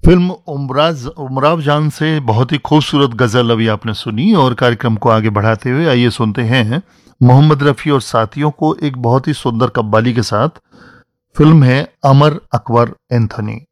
Film Umrao जान से बहुत ही खूबसूरत गजल अभी आपने सुनी और कार्यक्रम को आगे बढ़ाते हुए आइए सुनते हैं मोहम्मद रफ़ी और साथियों को एक बहुत ही सुंदर कव्वाली के साथ। फिल्म है अमर अकबर एंथनी।